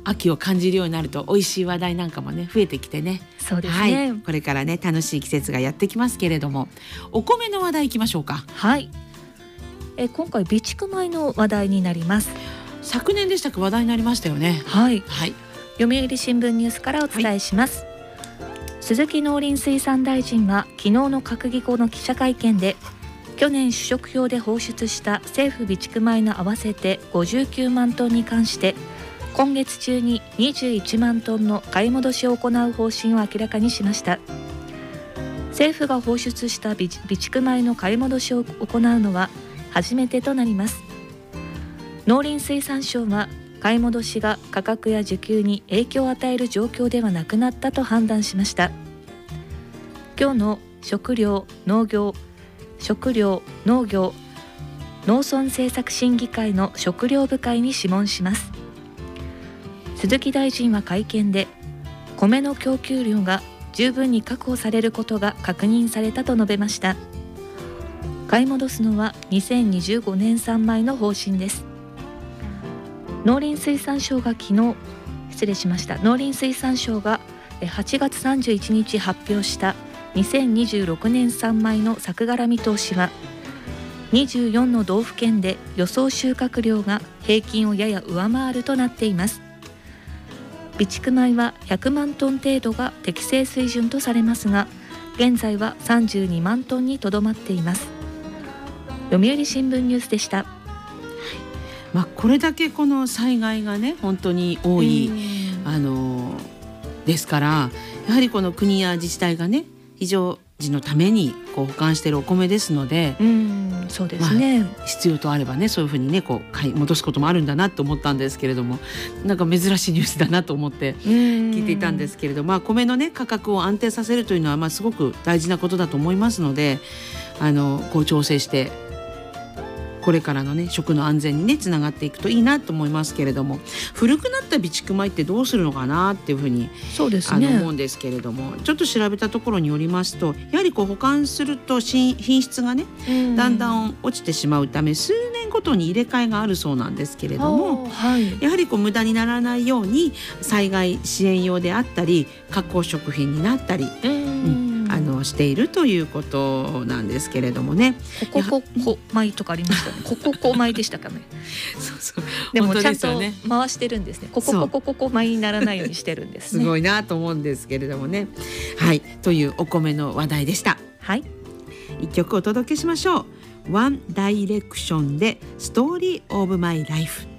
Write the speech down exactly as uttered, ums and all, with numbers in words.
秋を感じるようになると美味しい話題なんかもね増えてきてね。 そうですね、 はい、これからね楽しい季節がやってきますけれども、お米の話題いきましょうか。 はい、え今回備蓄米の話題になります。 昨年でしたか、話題になりましたよね。 はい、 はい、 読売新聞ニュースからお伝えします、はい、鈴木農林水産大臣は昨日の閣議後の記者会見で、去年主食用で放出した政府備蓄米の合わせてごじゅうきゅうまんトンに関して今月中ににじゅういちまんトンの買い戻しを行う方針を明らかにしました。政府が放出した備蓄米の買い戻しを行うのは初めてとなります。農林水産省は買い戻しが価格や需給に影響を与える状況ではなくなったと判断しました。今日の食料農業食料農業農村政策審議会の食料部会に諮問します。鈴木大臣は会見で、米の供給量が十分に確保されることが確認されたと述べました。買い戻すのはにせんにじゅうごねん産米の方針です。農林水産省が昨日失礼しました農林水産省がはちがつさんじゅういちにち発表したにせんにじゅうろくねん産米の作柄見通しは、にじゅうよんの道府県で予想収穫量が平均をやや上回るとなっています。備蓄米はひゃくまんトン程度が適正水準とされますが、現在はさんじゅうにまんトンにとどまっています。読売新聞ニュースでした。 まあ、これだけこの災害がね本当に多いあのですから、やはりこの国や自治体がね非常時のためにこう保管しているお米ですので、 うんそうですね、 まあ、必要とあればねそういうふうにねこう買い戻すこともあるんだなと思ったんですけれども、なんか珍しいニュースだなと思って聞いていたんですけれども、まあ、米のね価格を安定させるというのはまあすごく大事なことだと思いますので、あのこう調整してこれからのね食の安全にねつながっていくといいなと思いますけれども、古くなった備蓄米ってどうするのかなっていうふうにそうですね、 あの思うんですけれども、ちょっと調べたところによりますと、やはりこう保管すると品質がねだんだん落ちてしまうため、数年ごとに入れ替えがあるそうなんですけれども、 はい、 やはりこう無駄にならないように災害支援用であったり加工食品になったり、うんあのしているということなんですけれどもね。 コココ米とかありましたね。コココ米でしたかね。 そうそうでもちゃんと本当ですよね回してるんですね。ココココココ米にならないようにしてるんですね。 すごいなと思うんですけれどもね。はい、というお米の話題でした。 はい、 一曲お届けしましょう。ワンダイレクションでストーリーオブマイライフ。